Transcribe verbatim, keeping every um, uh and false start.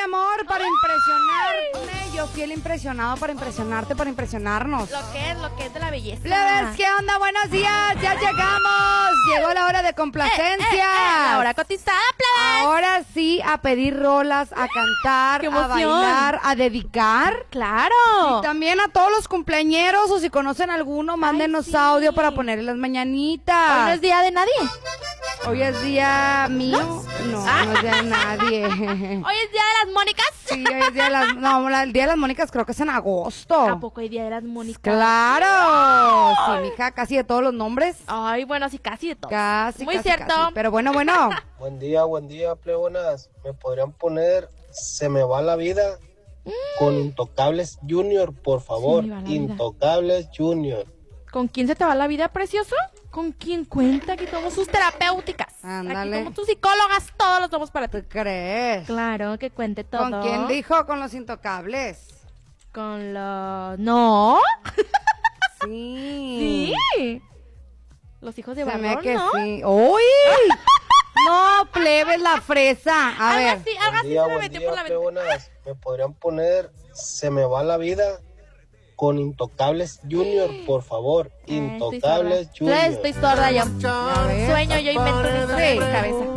amor, para impresionarme. Yo fui el impresionado para impresionarte, para impresionarnos. Lo que es, lo que es de la belleza. Plebes, ¿qué onda? Buenos días, ya llegamos. Llegó la hora de complacencia. Eh, eh, eh, la hora cotizada, plebes. Ahora sí, a pedir rolas, a cantar, ¡Qué a emoción! bailar, a dedicar. Claro. Y también a todos los cumpleañeros, o si conocen alguno, mándenos Ay, sí. audio para ponerle las mañanitas. Hoy no es día de nadie. Hoy es día mío. No, no, no es día de nadie. Hoy es día de las Mónicas. Sí, hoy es día de las... No, la- el día de las Mónicas creo que es en agosto. ¿A poco hay día de las Mónicas? ¡Claro! Sí, mija, casi de todos los nombres. Ay, bueno, sí, casi de todo. Casi, Muy casi, cierto. casi. Pero bueno, bueno. Buen día, buen día, plebonas. ¿Me podrían poner Se me va la vida con Intocables Junior, por favor? Se me va la vida. Intocables Junior. ¿Con quién se te va la vida, precioso? ¿Con quién cuenta? Aquí somos sus terapéuticas. Ándale. Aquí somos tus psicólogas, todos los somos para ti. ¿Tú crees? Claro, que cuente todo. ¿Con quién dijo? Con los Intocables. Con los... ¿No? Sí. Sí. Los hijos de Se Barrón, me que ¿no? sí. ¡Uy! No, plebes, la fresa. A Algo ver. así, algo Buen así día, se me buen metió día, por la mente. plebonas. ¿Me podrían poner Se me va la vida con Intocables Junior, por favor? Ay, estoy Intocables sorda. Junior. Estoy sorda yo. A ver. Sueño, yo invento una historia en mi cabeza.